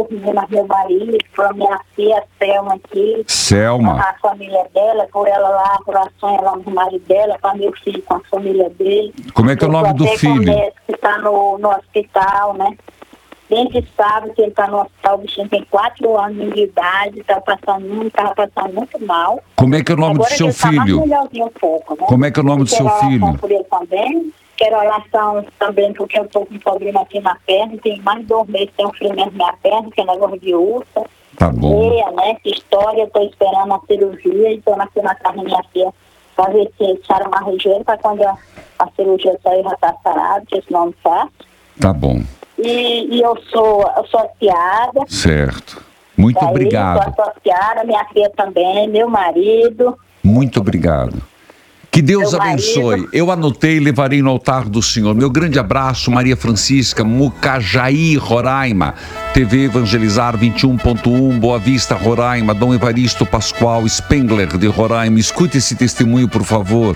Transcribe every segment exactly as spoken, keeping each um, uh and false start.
meus meninos, meu marido, para minha filha, Selma aqui. Selma. A família dela, por ela lá, coração, ela no marido dela, para meu filho com a família dele. Como é que é o nome do filho? Que está no, no hospital, né? Desde sábado que ele está no hospital, o bichinho tem quatro anos de idade, está passando muito, estava passando muito mal. Como é que é o nome Agora do seu ele tá mais filho? melhorzinho um pouco, né? Como é que é o nome do seu filho? Por ele também. Quero oração também, porque eu estou com problema aqui na perna, tem mais de dois meses, tem um ferimento na minha perna, que é negócio de úlcera. Tá bom. Veia, né? Que história, estou esperando a cirurgia, e estou aqui na casa da minha filha, para ver se eles saram uma região, para quando a, a cirurgia sair já está sarado, que isso não me faz. Tá bom. E, e eu sou associada. Certo. Muito daí, obrigado. Sou associada, minha filha também, meu marido. Muito obrigado. Que Deus Meu abençoe. marido. Eu anotei e levarei no altar do Senhor. Meu grande abraço, Maria Francisca, Mucajaí, Roraima. T V Evangelizar vinte e um ponto um, Boa Vista, Roraima. Dom Evaristo Pascoal Spengler, de Roraima. Escute esse testemunho, por favor.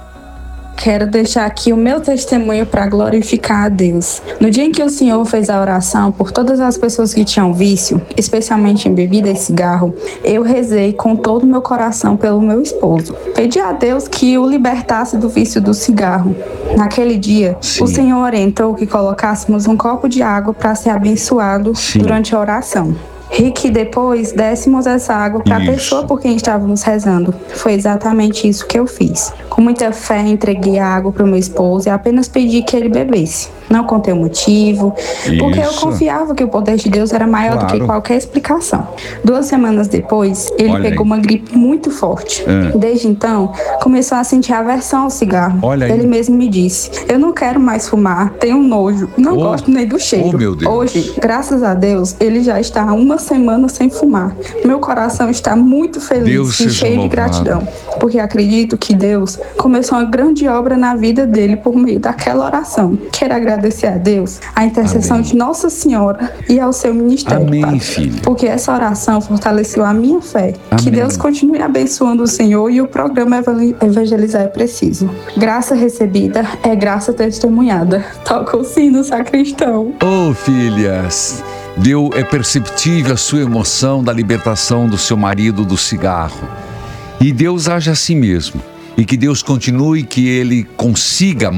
Quero deixar aqui o meu testemunho para glorificar a Deus. No dia em que o Senhor fez a oração por todas as pessoas que tinham vício, especialmente em bebida e cigarro, eu rezei com todo o meu coração pelo meu esposo. Pedi a Deus que o libertasse do vício do cigarro. Naquele dia, Sim. o Senhor orientou que colocássemos um copo de água para ser abençoado Sim. durante a oração. E que depois dessemos essa água para a pessoa por quem estávamos rezando. Foi exatamente isso que eu fiz. Com muita fé, entreguei a água para o meu esposo e apenas pedi que ele bebesse. Não contei o motivo, isso. porque eu confiava que o poder de Deus era maior claro. do que qualquer explicação. Duas semanas depois, ele Olha pegou aí. uma gripe muito forte. É. Desde então, começou a sentir aversão ao cigarro. Olha ele aí. mesmo me disse, eu não quero mais fumar, tenho nojo, não oh. gosto nem do cheiro. Oh, meu Deus. Hoje, graças a Deus, ele já está há uma semana sem fumar. Meu coração está muito feliz Deus e cheio de gratidão, porque acredito que Deus começou uma grande obra na vida dele por meio daquela oração. Quero agradecer a Deus, a intercessão Amém. de Nossa Senhora e ao seu ministério, Amém, Padre, filho. porque essa oração fortaleceu a minha fé. Amém. Que Deus continue abençoando o Senhor e o programa Evangelizar é Preciso. Graça recebida é graça testemunhada. Toca o sino, sacristão. Oh, filhas, Deus, é perceptível a sua emoção da libertação do seu marido do cigarro. E Deus age assim mesmo. E que Deus continue, que ele consiga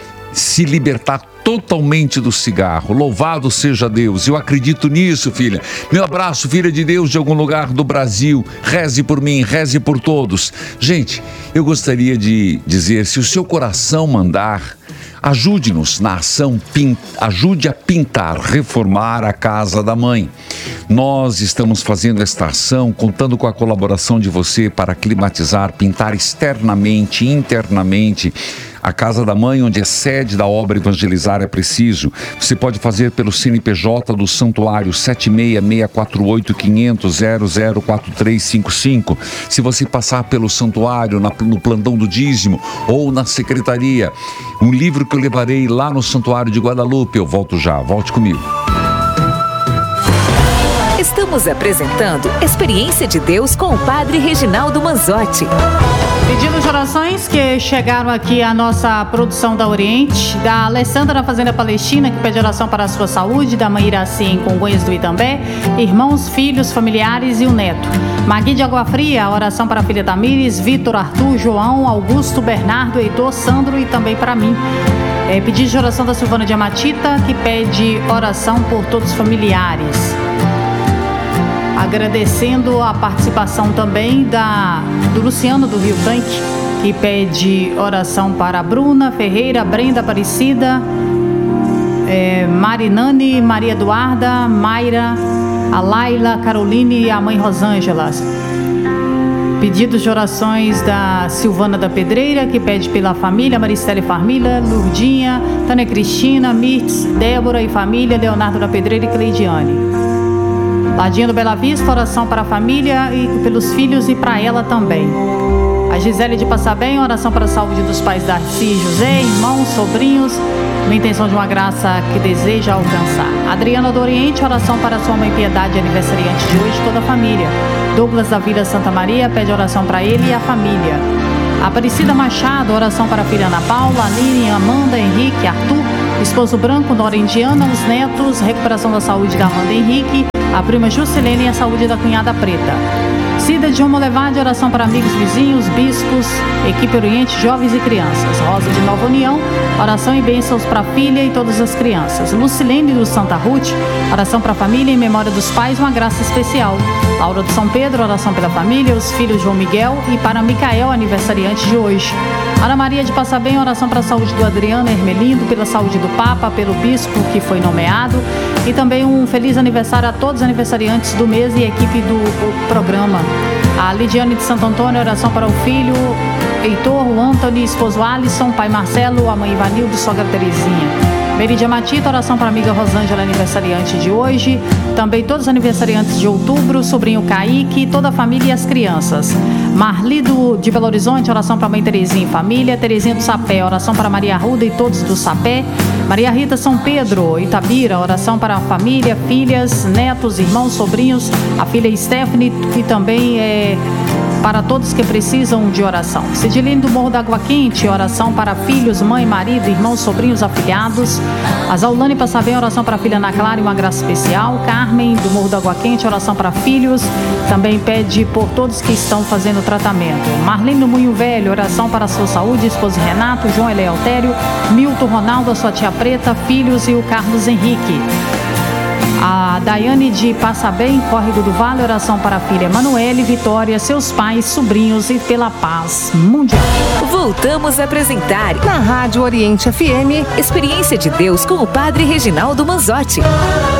se libertar totalmente do cigarro. Louvado seja Deus. Eu acredito nisso, filha. Meu abraço, filha de Deus de algum lugar do Brasil. Reze por mim, reze por todos. Gente, eu gostaria de dizer, se o seu coração mandar, ajude-nos na ação, pin... ajude a pintar, reformar a casa da mãe. Nós estamos fazendo esta ação, contando com a colaboração de você para climatizar, pintar externamente, internamente, a casa da mãe, onde é sede da obra Evangelizar é Preciso. Você pode fazer pelo C N P J do Santuário sete seis seis quatro oito cinco zero zero zero quatro três cinco cinco. Se você passar pelo santuário, na, no plantão do dízimo ou na secretaria, um livro que eu levarei lá no Santuário de Guadalupe. Eu volto já, volte comigo. Estamos apresentando Experiência de Deus com o Padre Reginaldo Manzotti. Pedidos de orações que chegaram aqui à nossa produção da Oriente, da Alessandra na Fazenda Palestina, que pede oração para a sua saúde, da mãe Iraci em Congonhas do Itambé, irmãos, filhos, familiares e o neto. Magui de Água Fria, oração para a filha Tamires, Vitor, Arthur, João, Augusto, Bernardo, Heitor, Sandro e também para mim. É, pedido de oração da Silvana de Amatita, que pede oração por todos os familiares. Agradecendo a participação também da, do Luciano do Rio Tanque, que pede oração para a Bruna Ferreira, Brenda Aparecida, é, Marinane, Maria Eduarda, Mayra, a Laila, Caroline e a mãe Rosângela. Pedidos de orações da Silvana da Pedreira, que pede pela família, Maristela e família, Lurdinha, Tânia Cristina, Mirtz, Débora e família, Leonardo da Pedreira e Cleidiane. Ladinho do Bela Vista, oração para a família e pelos filhos e para ela também. A Gisele de Passabem, oração para a saúde dos pais Darcy e José, irmãos, sobrinhos, na intenção de uma graça que deseja alcançar. Adriana do Oriente, oração para sua mãe Piedade, aniversariante de hoje, toda a família. Douglas da Vila Santa Maria, pede oração para ele e a família. Aparecida Machado, oração para a filha Ana Paula, Aline, Amanda, Henrique, Arthur, esposo Branco, Nora Indiana, os netos, recuperação da saúde da Amanda Henrique, a prima Juscelene e a saúde da cunhada Preta. Cida de João Levade, oração para amigos, vizinhos, bispos, equipe Oriente, jovens e crianças. Rosa de Nova União, oração e bênçãos para a filha e todas as crianças. Lucilene do Santa Ruth, oração para a família em memória dos pais, uma graça especial. Laura de São Pedro, oração pela família, os filhos João Miguel e para Micael, aniversariante de hoje. Ana Maria de Passabem, oração para a saúde do Adriano Hermelindo, pela saúde do Papa, pelo bispo que foi nomeado, e também um feliz aniversário a todos os aniversariantes do mês e equipe do, do programa. A Lidiane de Santo Antônio, oração para o filho Heitor, o Anthony, esposo Alisson, pai Marcelo, a mãe Ivanildo, sogra Terezinha. Meridia Matita, oração para a amiga Rosângela, aniversariante de hoje. Também todos os aniversariantes de outubro, sobrinho Kaique, toda a família e as crianças. Marlido de Belo Horizonte, oração para a mãe Terezinha e família. Terezinha do Sapé, oração para Maria Arruda e todos do Sapé. Maria Rita São Pedro, Itabira, oração para a família, filhas, netos, irmãos, sobrinhos. A filha Stephanie, que também é... para todos que precisam de oração. Cidilene do Morro da Água Quente, oração para filhos, mãe, marido, irmãos, sobrinhos, afilhados. A Zaulane Passabem, oração para a filha Ana Clara e uma graça especial. Carmen do Morro da Água Quente, oração para filhos. Também pede por todos que estão fazendo tratamento. Marlene do Moinho Velho, oração para a sua saúde, esposo Renato, João Eleotério, Milton Ronaldo, a sua tia Preta, filhos e o Carlos Henrique. A Daiane de Passabem, Córrego do Vale, oração para a filha Emanuele, Vitória, seus pais, sobrinhos e pela paz mundial. Voltamos a apresentar na Rádio Oriente F M, Experiência de Deus com o Padre Reginaldo Manzotti.